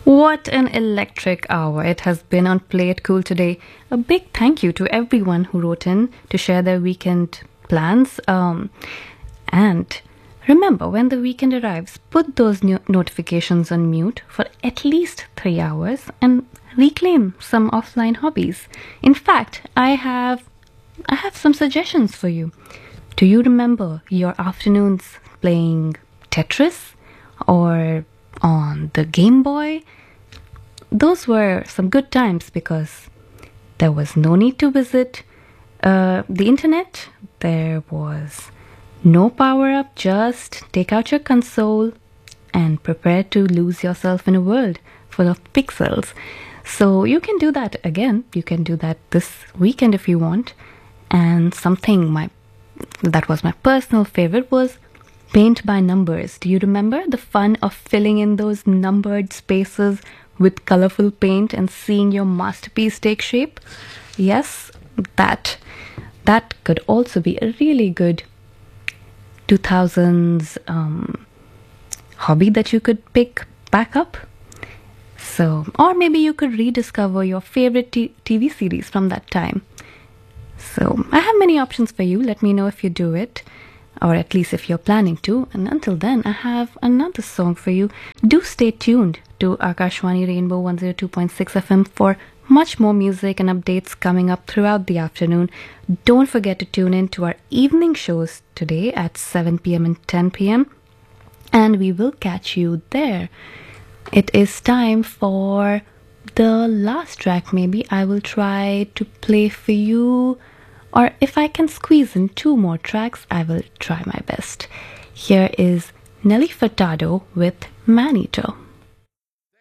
What an electric hour it has been on Play It Cool today. A big thank you to everyone who wrote in to share their weekend plans. And remember, when the weekend arrives, put those notifications on mute for at least 3 hours and reclaim some offline hobbies. In fact, I have some suggestions for you. Do you remember your afternoons playing Tetris or on the Game Boy? Those were some good times because there was no need to visit the internet. There was no power up, just take out your console and prepare to lose yourself in a world full of pixels. So you can do that again. You can do that this weekend if you want. And that was my personal favorite was paint by numbers. Do you remember the fun of filling in those numbered spaces with colorful paint and seeing your masterpiece take shape? Yes, that could also be a really good 2000s hobby that you could pick back up. So, or maybe you could rediscover your favorite TV series from that time. So, I have many options for you. Let me know if you do it, or at least if you're planning to. And until then, I have another song for you. Do stay tuned to Akashwani Rainbow 102.6 FM for much more music and updates coming up throughout the afternoon. Don't forget to tune in to our evening shows today at 7 p.m. and 10 p.m. And we will catch you there. It is time for the last track. Maybe I will try to play for you, or if I can squeeze in 2 more tracks, I will try my best. Here is Nelly Furtado with Maneater.